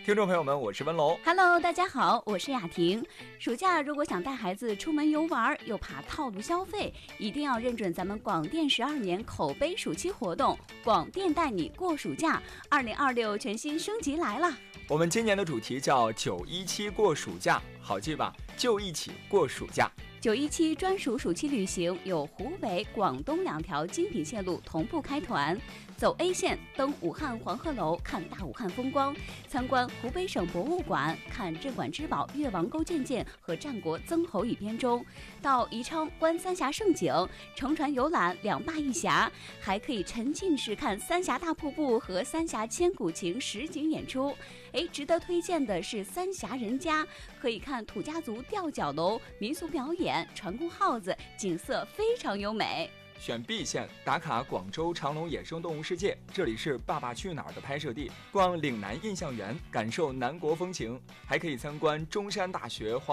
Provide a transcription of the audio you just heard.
听众朋友们，我是温龙。 Hello， 大家好，我是雅婷。暑假如果想带孩子出门游玩，又怕套路消费，一定要认准咱们广电12年口碑暑期活动，广电带你过暑假，2026全新升级来了。 我们今年的主题叫917过暑假，好记吧？就一起过暑假。 917专属暑期旅行有湖北、广东2条精品线路同步开团。走 A 线，登武汉黄鹤楼看大武汉风光，参观湖北省博物馆，看镇馆之宝越王勾践剑和战国曾侯乙编钟，到宜昌观三峡胜景，乘船游览2坝1峡，还可以沉浸式看三峡大瀑布和三峡千古情实景演出。值得推荐的是三峡人家，可以看土家族吊脚楼、民俗表演、船工号子，景色非常优美。 选 B 线，打卡广州长隆野生动物世界，这里是《爸爸去哪儿》的拍摄地，逛岭南印象园，感受南国风情，还可以参观中山大学